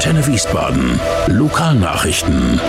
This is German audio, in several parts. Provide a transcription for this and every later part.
Antenne Wiesbaden. Lokalnachrichten.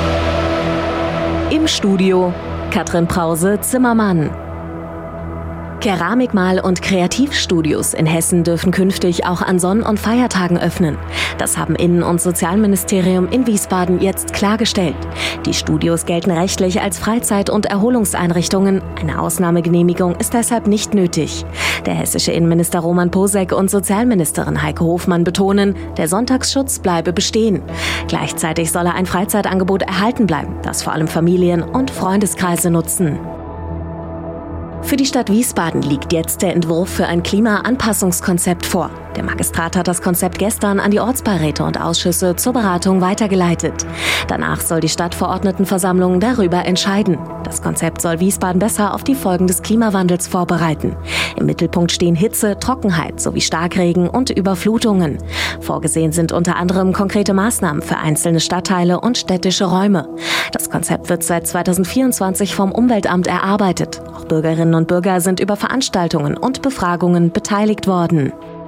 Im Studio Katrin Prause-Zimmermann. Keramikmal- und Kreativstudios in Hessen dürfen künftig auch an Sonn- und Feiertagen öffnen. Das haben Innen- und Sozialministerium in Wiesbaden jetzt klargestellt. Die Studios gelten rechtlich als Freizeit- und Erholungseinrichtungen. Eine Ausnahmegenehmigung ist deshalb nicht nötig. Der hessische Innenminister Roman Posek und Sozialministerin Heike Hofmann betonen, der Sonntagsschutz bleibe bestehen. Gleichzeitig solle ein Freizeitangebot erhalten bleiben, das vor allem Familien und Freundeskreise nutzen. Für die Stadt Wiesbaden liegt jetzt der Entwurf für ein Klimaanpassungskonzept vor. Der Magistrat hat das Konzept gestern an die Ortsbeiräte und Ausschüsse zur Beratung weitergeleitet. Danach soll die Stadtverordnetenversammlung darüber entscheiden. Das Konzept soll Wiesbaden besser auf die Folgen des Klimawandels vorbereiten. Im Mittelpunkt stehen Hitze, Trockenheit sowie Starkregen und Überflutungen. Vorgesehen sind unter anderem konkrete Maßnahmen für einzelne Stadtteile und städtische Räume. Das Konzept wird seit 2024 vom Umweltamt erarbeitet. Auch Bürgerinnen und Bürger sind über Veranstaltungen und Befragungen beteiligt worden.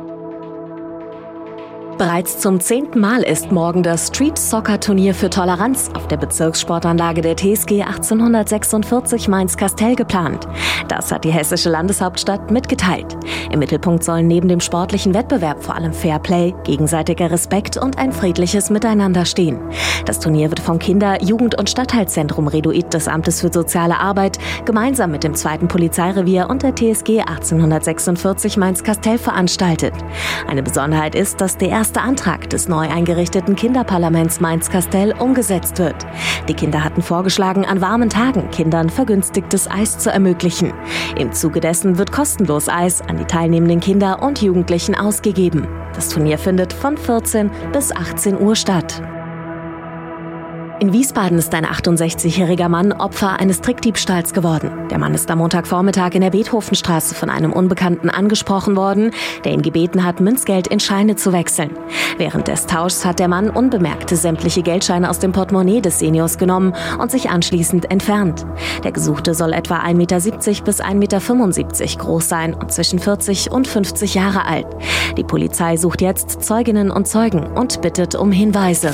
Bereits zum 10. Mal ist morgen das Street-Soccer-Turnier für Toleranz auf der Bezirkssportanlage der TSG 1846 Mainz-Kastel geplant. Das hat die hessische Landeshauptstadt mitgeteilt. Im Mittelpunkt sollen neben dem sportlichen Wettbewerb vor allem Fairplay, gegenseitiger Respekt und ein friedliches Miteinander stehen. Das Turnier wird vom Kinder-, Jugend- und Stadtteilzentrum Reduit des Amtes für Soziale Arbeit gemeinsam mit dem 2. Polizeirevier und der TSG 1846 Mainz-Kastel veranstaltet. Eine Besonderheit ist, dass der erste Antrag des neu eingerichteten Kinderparlaments Mainz-Kastel umgesetzt wird. Die Kinder hatten vorgeschlagen, an warmen Tagen Kindern vergünstigtes Eis zu ermöglichen. Im Zuge dessen wird kostenlos Eis an die teilnehmenden Kinder und Jugendlichen ausgegeben. Das Turnier findet von 14 bis 18 Uhr statt. In Wiesbaden ist ein 68-jähriger Mann Opfer eines Trickdiebstahls geworden. Der Mann ist am Montagvormittag in der Beethovenstraße von einem Unbekannten angesprochen worden, der ihn gebeten hat, Münzgeld in Scheine zu wechseln. Während des Tauschs hat der Mann unbemerkt sämtliche Geldscheine aus dem Portemonnaie des Seniors genommen und sich anschließend entfernt. Der Gesuchte soll etwa 1,70 Meter bis 1,75 Meter groß sein und zwischen 40 und 50 Jahre alt. Die Polizei sucht jetzt Zeuginnen und Zeugen und bittet um Hinweise.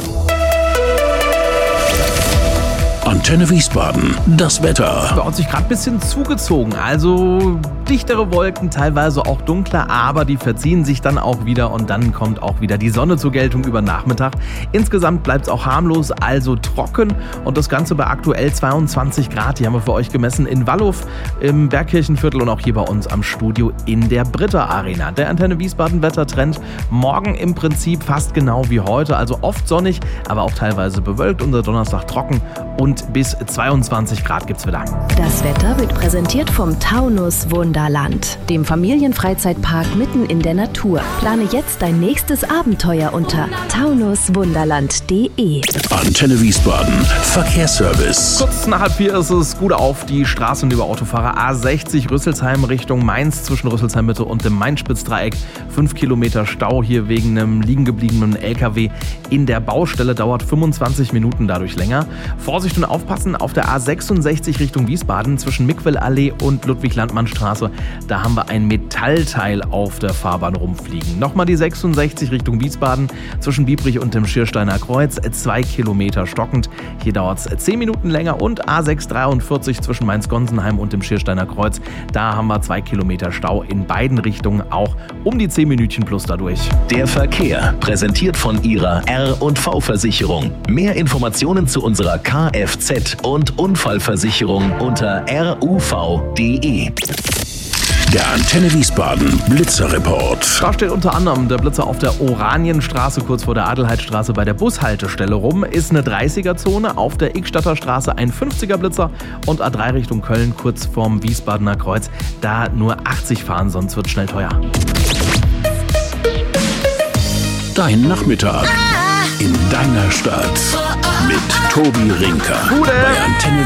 Antenne Wiesbaden, das Wetter. Bei uns sich gerade ein bisschen zugezogen, also dichtere Wolken, teilweise auch dunkler, aber die verziehen sich dann auch wieder und dann kommt auch wieder die Sonne zur Geltung über Nachmittag. Insgesamt bleibt es auch harmlos, also trocken und das Ganze bei aktuell 22 Grad. Die haben wir für euch gemessen in Wallow, im Bergkirchenviertel und auch hier bei uns am Studio in der Britta Arena. Der Antenne Wiesbaden Wettertrend morgen im Prinzip fast genau wie heute, also oft sonnig, aber auch teilweise bewölkt. Unser Donnerstag trocken und bis 22 Grad gibt's wieder. Das Wetter wird präsentiert vom Taunus Wunderland, dem Familienfreizeitpark mitten in der Natur. Plane jetzt dein nächstes Abenteuer unter taunuswunderland.de. Antenne Wiesbaden, Verkehrsservice. Kurz nach 3:30 ist es gut auf die Straßen über Autofahrer. A60 Rüsselsheim Richtung Mainz zwischen Rüsselsheim Mitte und dem Main-Spitz-Dreieck. 5 Kilometer Stau hier wegen einem liegen gebliebenen LKW in der Baustelle. Dauert 25 Minuten dadurch länger. Vorsicht und aufpassen auf der A66 Richtung Wiesbaden zwischen Mickwell-Allee und Ludwig-Landmann-Straße. Da haben wir ein Metallteil auf der Fahrbahn rumfliegen. Nochmal die 66 Richtung Wiesbaden zwischen Biebrich und dem Schiersteiner Kreuz. 2 Kilometer stockend. Hier dauert es 10 Minuten länger. Und A643 zwischen Mainz-Gonsenheim und dem Schiersteiner Kreuz. Da haben wir 2 Kilometer Stau in beiden Richtungen. Auch um die 10 Minütchen plus dadurch. Der Verkehr, präsentiert von Ihrer R&V-Versicherung. Mehr Informationen zu unserer Kfz- und Unfallversicherung unter ruv.de. Der Antenne Wiesbaden Blitzerreport. Da steht unter anderem der Blitzer auf der Oranienstraße kurz vor der Adelheidstraße bei der Bushaltestelle rum. Ist eine 30er-Zone, auf der Ickstadter Straße ein 50er Blitzer und A3 Richtung Köln kurz vorm Wiesbadener Kreuz. Da nur 80 fahren, sonst wird schnell teuer. Dein Nachmittag in deiner Stadt mit Tobi Rinker bei Antenne